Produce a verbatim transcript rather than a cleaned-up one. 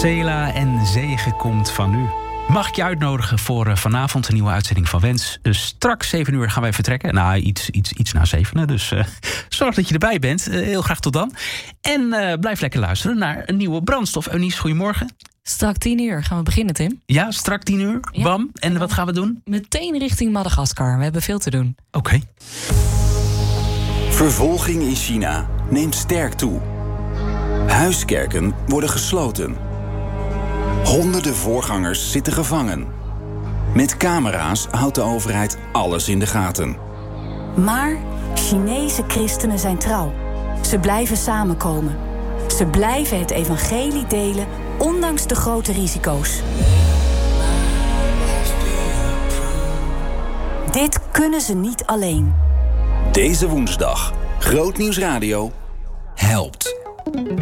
Sela en zegen komt van u. Mag ik je uitnodigen voor uh, vanavond een nieuwe uitzending van Wens. Uh, straks zeven uur gaan wij vertrekken. Nou, iets, iets, iets na zevenen. Dus uh, zorg dat je erbij bent. Uh, heel graag tot dan. En uh, blijf lekker luisteren naar een nieuwe brandstof. Eunice, goedemorgen. Strak tien uur gaan we beginnen, Tim. Ja, strak tien uur. Ja. Bam. En wat gaan we doen? Meteen richting Madagaskar. We hebben veel te doen. Oké. Okay. Vervolging in China neemt sterk toe. Huiskerken worden gesloten. Honderden voorgangers zitten gevangen. Met camera's houdt de overheid alles in de gaten. Maar Chinese christenen zijn trouw. Ze blijven samenkomen. Ze blijven het evangelie delen, ondanks de grote risico's. Dit kunnen ze niet alleen. Deze woensdag, Groot Nieuws Radio helpt.